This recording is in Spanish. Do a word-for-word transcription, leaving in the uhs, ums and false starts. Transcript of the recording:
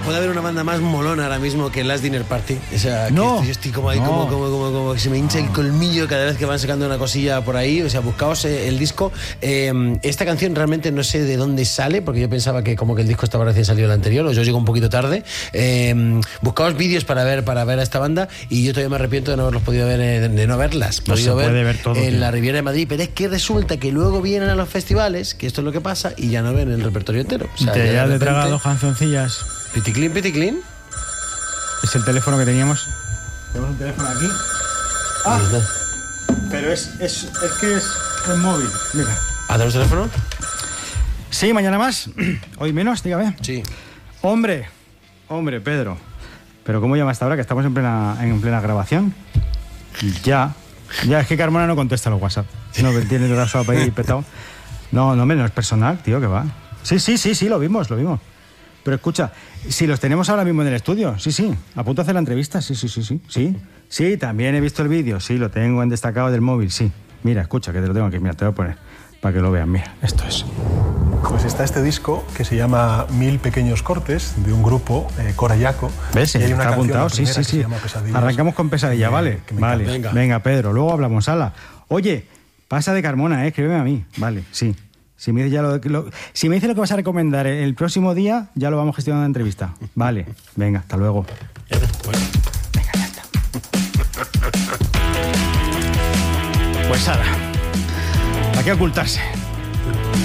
puede haber una banda más molona ahora mismo que Last Dinner Party. O sea, que no. estoy, yo estoy como ahí, no. como, como, como, como que se me hincha no. el colmillo cada vez que van sacando una cosilla por ahí. O sea, buscaos el disco. Eh, esta canción realmente no sé de dónde sale, porque yo pensaba que como que el disco estaba recién salido el anterior, o yo llego un poquito tarde. Eh, buscaos vídeos para ver, para ver a esta banda, y yo todavía me arrepiento de no haberlos podido ver, de, de no verlas. No podido se puede ver, ver todo, en tío. la Riviera de Madrid, pero es que resulta que luego vienen a los festivales, que esto es lo que pasa, y ya no ven el repertorio entero. O sea, te ya ya de de traga repente, dos cancioncillas. Piticlin, piticlin. Es el teléfono que teníamos. Tenemos un teléfono aquí. Ah, pero es, es, es que es el móvil. Mira. ¿Hacemos teléfono? Sí, mañana más. Hoy menos, dígame. Sí. Hombre, hombre, Pedro. Pero ¿cómo llama hasta ahora que estamos en plena, en plena grabación? Ya. Ya, es que Carmona no contesta los WhatsApp. No, tiene el WhatsApp ahí petado. No, no, no es personal, tío, que va. Sí, sí, sí, sí, lo vimos, lo vimos. Pero escucha, si los tenemos ahora mismo en el estudio, sí, sí, a punto de hacer la entrevista, sí, sí, sí, sí, sí, sí, también he visto el vídeo, sí, lo tengo en destacado del móvil, sí. Mira, escucha, que te lo tengo aquí, mira, te voy a poner para que lo vean, mira, esto es. Pues está este disco que se llama Mil Pequeños Cortes, de un grupo, eh, Corayaco. ¿Ves? Y hay una Está canción, apuntado, la sí, primera, sí, que sí. se llama Pesadillas. Arrancamos con Pesadilla, Que- ¿vale? que me Vale, encanta. venga. venga, Pedro, luego hablamos, ala. Oye, pasa de Carmona, eh, escríbeme a mí, vale, sí. Si me, dice ya lo, lo, si me dice lo que vas a recomendar el próximo día, ya lo vamos gestionando en la entrevista. Vale, venga, hasta luego. Venga, ya está. Pues ala, ¿para qué ocultarse?